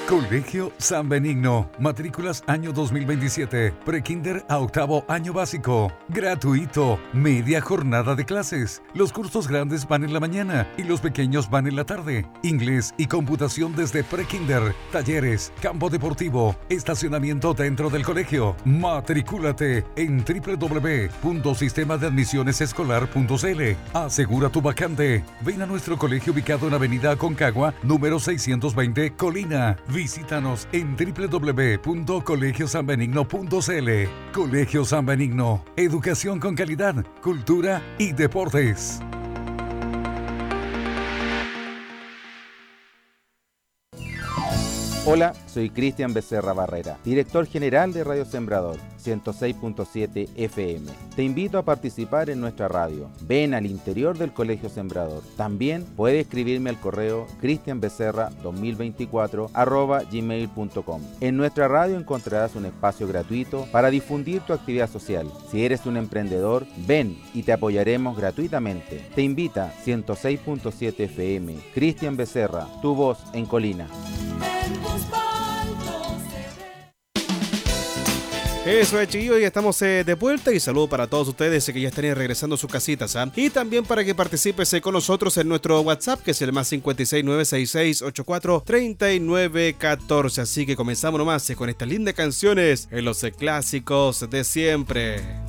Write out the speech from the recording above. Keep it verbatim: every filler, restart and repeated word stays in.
Colegio San Benigno. Matrículas año dos mil veintisiete. Prekinder a octavo año básico. Gratuito. Media jornada de clases. Los cursos grandes van en la mañana y los pequeños van en la tarde. Inglés y computación desde prekinder. Talleres, campo deportivo, estacionamiento dentro del colegio. Matricúlate en doble u doble u doble u punto sistema de admisiones escolar punto c l. Asegura tu vacante. Ven a nuestro colegio ubicado en Avenida Aconcagua, número seiscientos veinte, Colina. Visítanos en doble u doble u doble u punto colegio san benigno punto c l. Colegio San Benigno. Educación con calidad, cultura y deportes. Hola, soy Cristian Becerra Barrera, director general de Radio Sembrador, ciento seis punto siete F M. Te invito a participar en nuestra radio. Ven al interior del Colegio Sembrador. También puedes escribirme al correo cristianbecerra dos mil veinticuatro arroba gmail punto com. En nuestra radio encontrarás un espacio gratuito para difundir tu actividad social. Si eres un emprendedor, ven y te apoyaremos gratuitamente. Te invita ciento seis punto siete F M. Cristian Becerra, tu voz en Colina. Eso es, chiquillos, y estamos eh, de vuelta. Y saludo para todos ustedes eh, que ya están regresando a sus casitas, ¿eh? Y también para que participes eh, con nosotros en nuestro WhatsApp, que es el más cinco seis nueve seis seis ocho cuatro tres nueve uno cuatro. Así que comenzamos nomás eh, con estas lindas canciones en los eh, clásicos de siempre.